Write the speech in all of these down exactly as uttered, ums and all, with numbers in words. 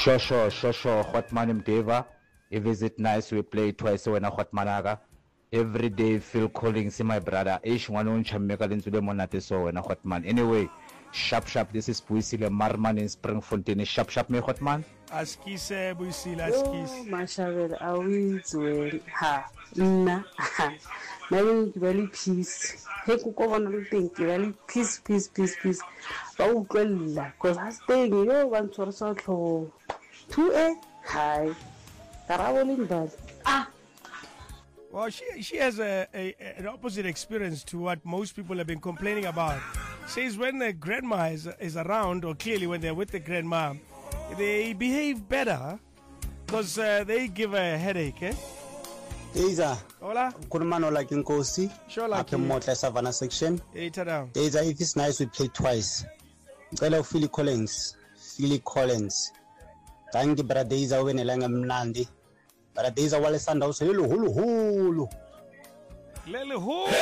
Sure, sure, sure, sure. Hotman Mdeva. If is it nice, we play twice when a Hotmanaga. Every day, Phil Collins, see my brother. Ish one on Chameka into the Monate so when a Hotman. Anyway, sharp, sharp. This is Puisile Marman in Springfontein. Sharp, sharp, me Hotman. Askise Buisile, Oh, Askis. Mashavel, I will do it. Ha, na, ha. Maybe very peace. Hey, Kuko, one think, very peace, peace, peace, peace. Oh, well, because I stay in your one source of two a high. Traveling bad. Ah. Well, she she has a, a an opposite experience to what most people have been complaining about. Says when the grandma is is around, or clearly when they're with the grandma, they behave better because uh, they give a headache. Eh? Deiza. Hola. Kurumano like in Kosi. Sure, like Up in Motla Savannah section. Hey, tada. Deiza, if it's nice, we play twice. Hello, Philly Collins. Philly Collins. Thank you, brother. Deiza, when Elanga Mnandi. But Deiza Walesanda also, hulu, hulu, hulu. Lele hulu.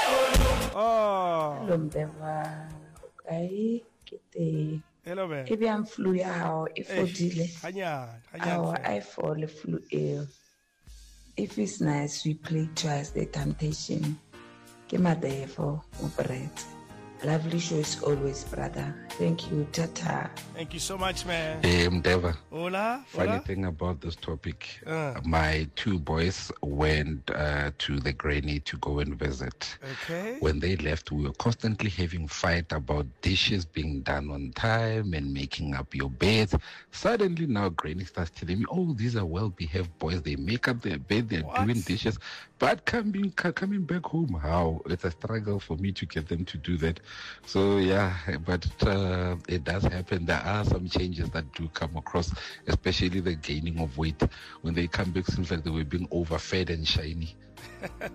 Oh. Hello, Mdeva. Okay, kete. Hello, man. Maybe I'm flu ya how if Eh, odile. Hanya, Our hanya. I fall flu ill. If it's nice, we play twice the temptation. Kema Devo, Ubret. Lovely show as always, brother. Thank you, Tata. Thank you so much, man. Hey, Mdeva. Hola. Funny Hola. thing about this topic, Uh. my two boys went uh, to the granny to go and visit. Okay. When they left, we were constantly having fight about dishes being done on time and making up your beds. Suddenly now granny starts telling me, oh, these are well-behaved boys. They make up their bed, they're What? doing dishes. But coming co- coming back home, how? It's a struggle for me to get them to do that. So, yeah, but uh, it does happen. There are some changes that do come across, especially the gaining of weight. When they come back, seems like they were being overfed and shiny.